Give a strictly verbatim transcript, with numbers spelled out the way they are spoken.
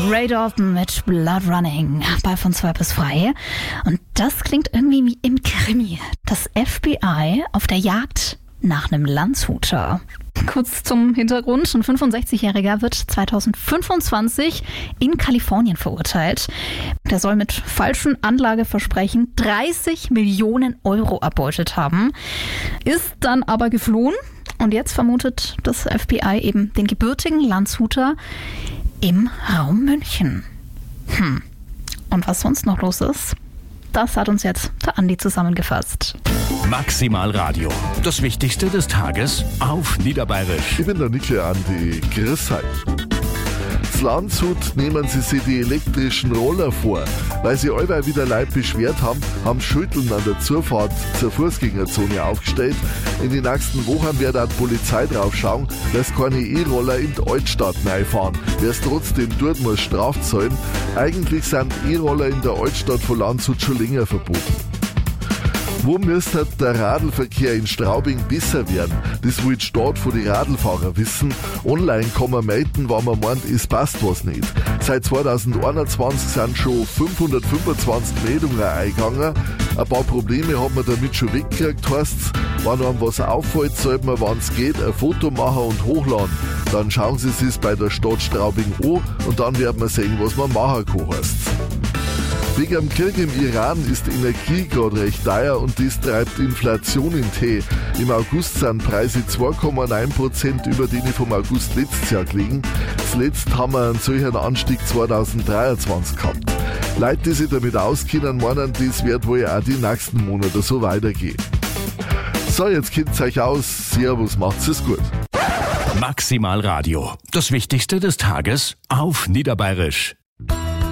Ray Dalton mit Blood Running bei von zwei bis frei. Und das klingt irgendwie wie im Krimi. Das F B I auf der Jagd nach einem Landshuter. Kurz zum Hintergrund. Ein fünfundsechzigjähriger wird zweitausendfünfundzwanzig in Kalifornien verurteilt. Der soll mit falschen Anlageversprechen dreißig Millionen Euro erbeutet haben. Ist dann aber geflohen. Und jetzt vermutet das F B I eben den gebürtigen Landshuter im Raum München. Hm. Und was sonst noch los ist, das hat uns jetzt der Andi zusammengefasst. Maximal Radio. Das Wichtigste des Tages auf Niederbayerisch. Ich bin der Nicke Andi. Grüß euch. In Landshut nehmen sie sich die elektrischen Roller vor. Weil sie allweil wieder Leute beschwert haben, haben Schütteln an der Zufahrt zur Fußgängerzone aufgestellt. In den nächsten Wochen wird auch die Polizei drauf schauen, dass keine E-Roller in die Altstadt reinfahren. Wer es trotzdem tut, muss Straf zahlen. Eigentlich sind E-Roller in der Altstadt von Landshut schon länger verboten. Wo müsste der Radlverkehr in Straubing besser werden? Das will die Stadt von den Radlfahrern wissen. Online kann man melden, wenn man meint, es passt was nicht. Seit zweitausendeinundzwanzig sind schon fünfhundertfünfundzwanzig Meldungen eingegangen. Ein paar Probleme hat man damit schon weggekriegt, heisst's. Wenn einem was auffällt, sollte man, wenn es geht, ein Foto machen und hochladen. Dann schauen Sie es bei der Stadt Straubing an und dann werden wir sehen, was man machen kann, heisst's. Wegen dem Krieg im Iran ist Energie gerade recht teuer und das treibt Inflation in Tee. Im August sind Preise zwei Komma neun Prozent über denen vom August letztes Jahr gelegen. Zuletzt haben wir einen solchen Anstieg zweitausenddreiundzwanzig gehabt. Leute, die sich damit auskennen, meinen, das wird wohl auch die nächsten Monate so weitergehen. So, jetzt kennt's euch aus. Servus, macht's es gut. Maximal Radio. Das Wichtigste des Tages auf Niederbayerisch.